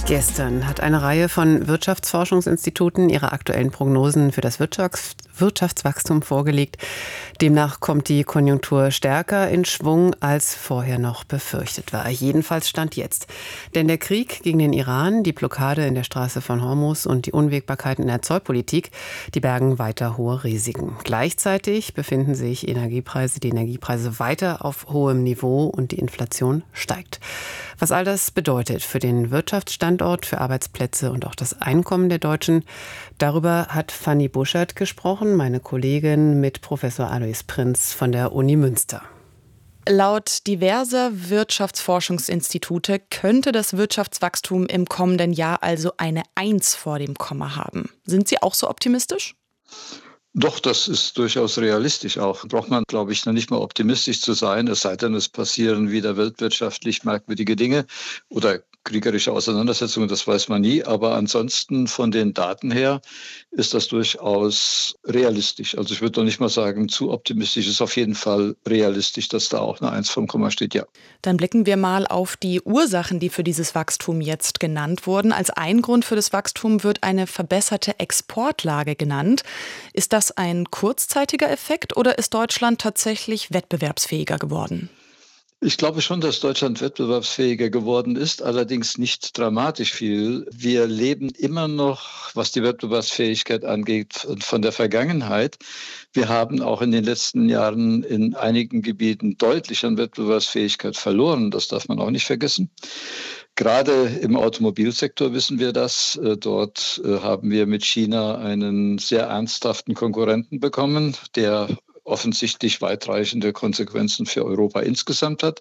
Gestern hat eine Reihe von Wirtschaftsforschungsinstituten ihre aktuellen Prognosen für das Wirtschaftswachstum vorgelegt. Demnach kommt die Konjunktur stärker in Schwung, als vorher noch befürchtet war. Jedenfalls Stand jetzt. Denn der Krieg gegen den Iran, die Blockade in der Straße von Hormuz und die Unwägbarkeiten in der Zollpolitik, die bergen weiter hohe Risiken. Gleichzeitig befinden sich die Energiepreise weiter auf hohem Niveau und die Inflation steigt. Was all das bedeutet für den Wirtschaftsstandort, für Arbeitsplätze und auch das Einkommen der Deutschen, darüber hat Fanny Buschert gesprochen, meine Kollegin mit Professor Alois Prinz von der Uni Münster. Laut diverser Wirtschaftsforschungsinstitute könnte das Wirtschaftswachstum im kommenden Jahr also eine 1 vor dem Komma haben. Sind Sie auch so optimistisch? Doch, das ist durchaus realistisch auch. Braucht man, glaube ich, noch nicht mal optimistisch zu sein, es sei denn, es passieren wieder weltwirtschaftlich merkwürdige Dinge oder kriegerische Auseinandersetzungen, das weiß man nie. Aber ansonsten von den Daten her ist das durchaus realistisch. Also ich würde noch nicht mal sagen, zu optimistisch. Es ist auf jeden Fall realistisch, dass da auch eine 1 vom Komma steht, ja. Dann blicken wir mal auf die Ursachen, die für dieses Wachstum jetzt genannt wurden. Als ein Grund für das Wachstum wird eine verbesserte Exportlage genannt. Ist das ein kurzzeitiger Effekt oder ist Deutschland tatsächlich wettbewerbsfähiger geworden? Ich glaube schon, dass Deutschland wettbewerbsfähiger geworden ist, allerdings nicht dramatisch viel. Wir leben immer noch, was die Wettbewerbsfähigkeit angeht, von der Vergangenheit. Wir haben auch in den letzten Jahren in einigen Gebieten deutlich an Wettbewerbsfähigkeit verloren. Das darf man auch nicht vergessen. Gerade im Automobilsektor wissen wir das. Dort haben wir mit China einen sehr ernsthaften Konkurrenten bekommen, der offensichtlich weitreichende Konsequenzen für Europa insgesamt hat.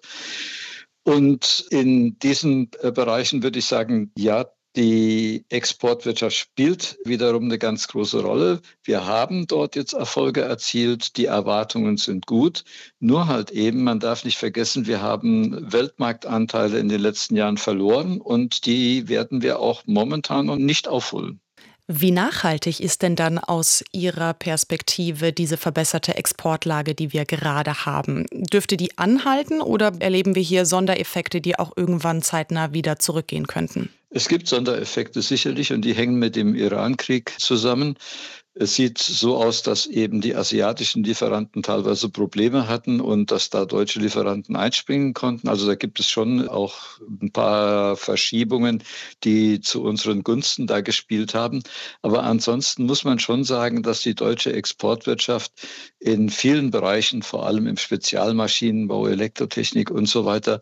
Und in diesen Bereichen würde ich sagen, ja, die Exportwirtschaft spielt wiederum eine ganz große Rolle. Wir haben dort jetzt Erfolge erzielt, die Erwartungen sind gut. Nur halt eben, man darf nicht vergessen, wir haben Weltmarktanteile in den letzten Jahren verloren und die werden wir auch momentan noch nicht aufholen. Wie nachhaltig ist denn dann aus Ihrer Perspektive diese verbesserte Exportlage, die wir gerade haben? Dürfte die anhalten oder erleben wir hier Sondereffekte, die auch irgendwann zeitnah wieder zurückgehen könnten? Es gibt Sondereffekte sicherlich und die hängen mit dem Iran-Krieg zusammen. Es sieht so aus, dass eben die asiatischen Lieferanten teilweise Probleme hatten und dass da deutsche Lieferanten einspringen konnten. Also da gibt es schon auch ein paar Verschiebungen, die zu unseren Gunsten da gespielt haben. Aber ansonsten muss man schon sagen, dass die deutsche Exportwirtschaft in vielen Bereichen, vor allem im Spezialmaschinenbau, Elektrotechnik und so weiter,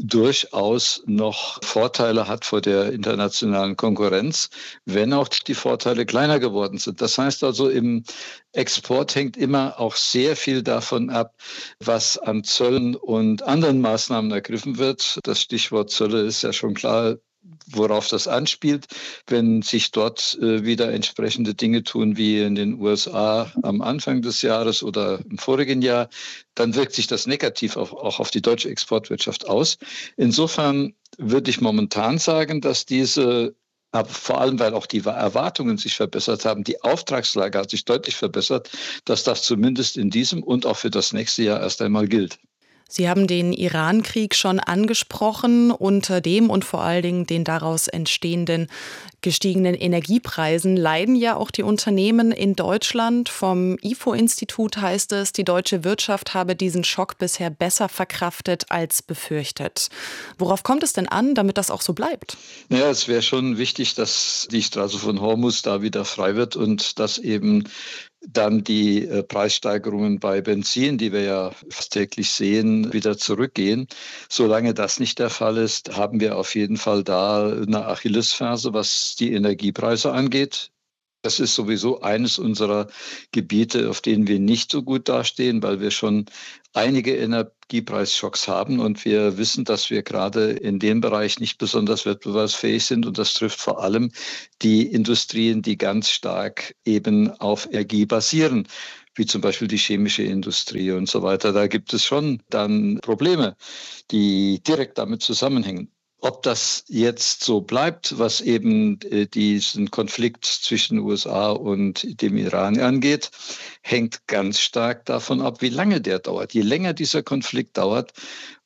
durchaus noch Vorteile hat vor der internationalen Konkurrenz, wenn auch die Vorteile kleiner geworden sind. Das heißt also, im Export hängt immer auch sehr viel davon ab, was an Zöllen und anderen Maßnahmen ergriffen wird. Das Stichwort Zölle ist ja schon klar, worauf das anspielt. Wenn sich dort wieder entsprechende Dinge tun wie in den USA am Anfang des Jahres oder im vorigen Jahr, dann wirkt sich das negativ auch auf die deutsche Exportwirtschaft aus. Insofern würde ich momentan sagen, dass aber vor allem, weil auch die Erwartungen sich verbessert haben, die Auftragslage hat sich deutlich verbessert, dass das zumindest in diesem und auch für das nächste Jahr erst einmal gilt. Sie haben den Iran-Krieg schon angesprochen. Unter dem und vor allen Dingen den daraus entstehenden gestiegenen Energiepreisen leiden ja auch die Unternehmen in Deutschland. Vom IFO-Institut heißt es, die deutsche Wirtschaft habe diesen Schock bisher besser verkraftet als befürchtet. Worauf kommt es denn an, damit das auch so bleibt? Naja, es wäre schon wichtig, dass die Straße von Hormuz da wieder frei wird und dass eben dann die Preissteigerungen bei Benzin, die wir ja fast täglich sehen, wieder zurückgehen. Solange das nicht der Fall ist, haben wir auf jeden Fall da eine Achillesferse, was die Energiepreise angeht. Das ist sowieso eines unserer Gebiete, auf denen wir nicht so gut dastehen, weil wir schon einige Energiepreisschocks haben und wir wissen, dass wir gerade in dem Bereich nicht besonders wettbewerbsfähig sind und das trifft vor allem die Industrien, die ganz stark eben auf Energie basieren, wie zum Beispiel die chemische Industrie und so weiter. Da gibt es schon dann Probleme, die direkt damit zusammenhängen. Ob das jetzt so bleibt, was eben diesen Konflikt zwischen USA und dem Iran angeht, hängt ganz stark davon ab, wie lange der dauert. Je länger dieser Konflikt dauert,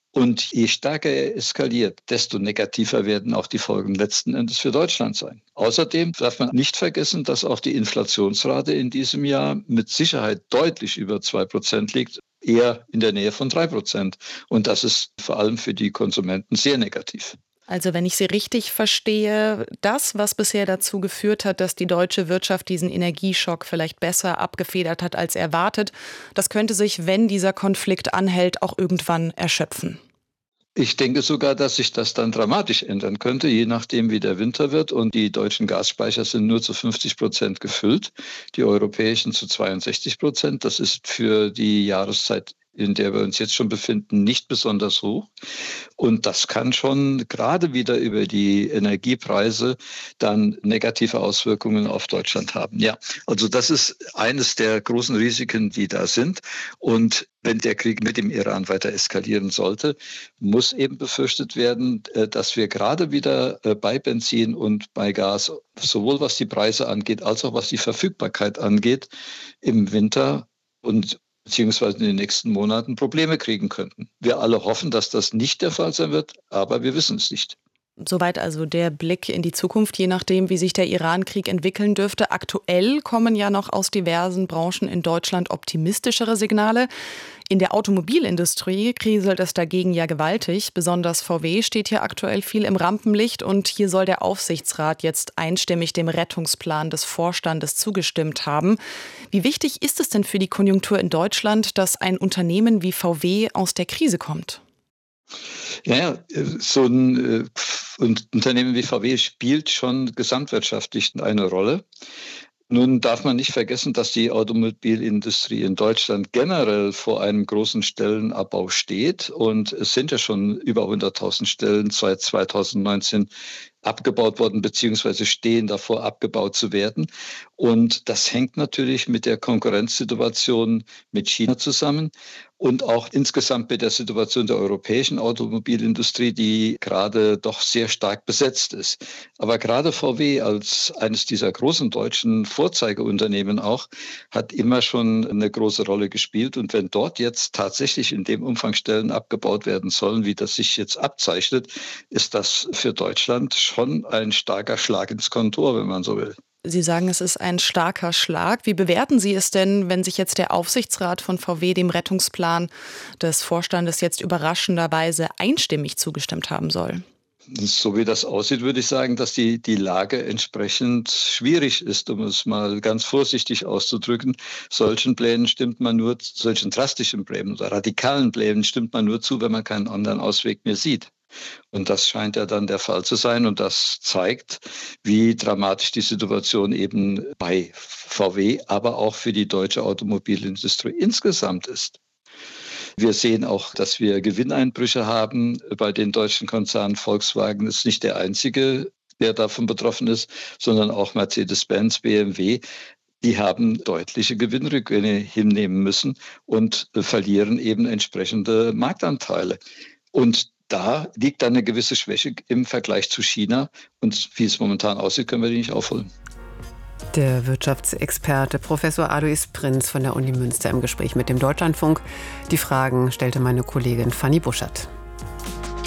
Und je stärker er eskaliert, desto negativer werden auch die Folgen letzten Endes für Deutschland sein. Außerdem darf man nicht vergessen, dass auch die Inflationsrate in diesem Jahr mit Sicherheit deutlich über 2% liegt, eher in der Nähe von 3%. Und das ist vor allem für die Konsumenten sehr negativ. Also wenn ich Sie richtig verstehe, das, was bisher dazu geführt hat, dass die deutsche Wirtschaft diesen Energieschock vielleicht besser abgefedert hat als erwartet, das könnte sich, wenn dieser Konflikt anhält, auch irgendwann erschöpfen. Ich denke sogar, dass sich das dann dramatisch ändern könnte, je nachdem, wie der Winter wird. Und die deutschen Gasspeicher sind nur zu 50% gefüllt, die europäischen zu 62%. Das ist für die Jahreszeit, in der wir uns jetzt schon befinden, nicht besonders hoch. Und das kann schon gerade wieder über die Energiepreise dann negative Auswirkungen auf Deutschland haben. Ja, also das ist eines der großen Risiken, die da sind. Und wenn der Krieg mit dem Iran weiter eskalieren sollte, muss eben befürchtet werden, dass wir gerade wieder bei Benzin und bei Gas, sowohl was die Preise angeht, als auch was die Verfügbarkeit angeht, im Winter und beziehungsweise in den nächsten Monaten Probleme kriegen könnten. Wir alle hoffen, dass das nicht der Fall sein wird, aber wir wissen es nicht. Soweit also der Blick in die Zukunft, je nachdem, wie sich der Iran-Krieg entwickeln dürfte. Aktuell kommen ja noch aus diversen Branchen in Deutschland optimistischere Signale. In der Automobilindustrie kriselt es dagegen ja gewaltig. Besonders VW steht hier aktuell viel im Rampenlicht und hier soll der Aufsichtsrat jetzt einstimmig dem Rettungsplan des Vorstandes zugestimmt haben. Wie wichtig ist es denn für die Konjunktur in Deutschland, dass ein Unternehmen wie VW aus der Krise kommt? Ja, so ein Unternehmen wie VW spielt schon gesamtwirtschaftlich eine Rolle. Nun darf man nicht vergessen, dass die Automobilindustrie in Deutschland generell vor einem großen Stellenabbau steht. Und es sind ja schon über 100.000 Stellen seit 2019 abgebaut worden, beziehungsweise stehen davor, abgebaut zu werden. Und das hängt natürlich mit der Konkurrenzsituation mit China zusammen und auch insgesamt mit der Situation der europäischen Automobilindustrie, die gerade doch sehr stark besetzt ist. Aber gerade VW als eines dieser großen deutschen Vorzeigeunternehmen auch hat immer schon eine große Rolle gespielt. Und wenn dort jetzt tatsächlich in dem Umfang Stellen abgebaut werden sollen, wie das sich jetzt abzeichnet, ist das für Deutschland schon ein starker Schlag ins Kontor, wenn man so will. Sie sagen, es ist ein starker Schlag. Wie bewerten Sie es denn, wenn sich jetzt der Aufsichtsrat von VW dem Rettungsplan des Vorstandes jetzt überraschenderweise einstimmig zugestimmt haben soll? So wie das aussieht, würde ich sagen, dass die Lage entsprechend schwierig ist, um es mal ganz vorsichtig auszudrücken. Solchen drastischen Plänen oder radikalen Plänen stimmt man nur zu, wenn man keinen anderen Ausweg mehr sieht. Und das scheint ja dann der Fall zu sein. Und das zeigt, wie dramatisch die Situation eben bei VW, aber auch für die deutsche Automobilindustrie insgesamt ist. Wir sehen auch, dass wir Gewinneinbrüche haben bei den deutschen Konzernen. Volkswagen ist nicht der einzige, der davon betroffen ist, sondern auch Mercedes-Benz, BMW. Die haben deutliche Gewinnrückgänge hinnehmen müssen und verlieren eben entsprechende Marktanteile. Und da liegt dann eine gewisse Schwäche im Vergleich zu China. Und wie es momentan aussieht, können wir die nicht aufholen. Der Wirtschaftsexperte Professor Alois Prinz von der Uni Münster im Gespräch mit dem Deutschlandfunk. Die Fragen stellte meine Kollegin Fanny Buschert.